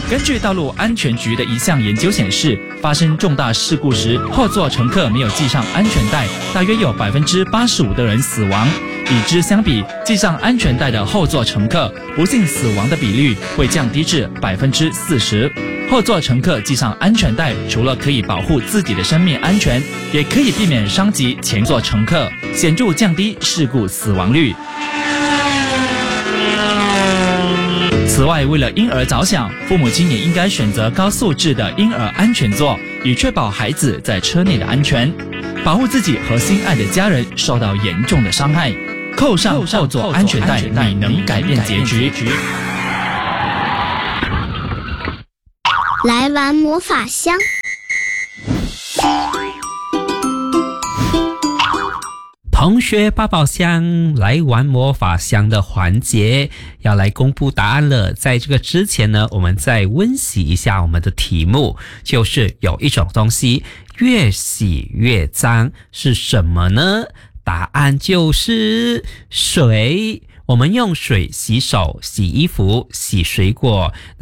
根据道路安全局的一项研究显示，发生重大事故时，后座乘客没有系上安全带，大约有85%的人死亡。与之相比，系上安全带的后座乘客不幸死亡的比率会降低至40%。后座乘客系上安全带，除了可以保护自己的生命安全，也可以避免伤及前座乘客，显著降低事故死亡率。此外，为了婴儿着想，父母亲也应该选择高素质的婴儿安全座，以确保孩子在车内的安全，保护自己和心爱的家人受到严重的伤害。扣上后座安全带，你能改变结局。 来玩魔法箱。 同学抱抱箱，来玩魔法箱的环节要来公布答案了。在这个之前呢，我们再温习一下我们的题目，就是有一种东西越洗越脏，是什么呢？答案就是水。我们用水洗手、洗衣服、洗水果，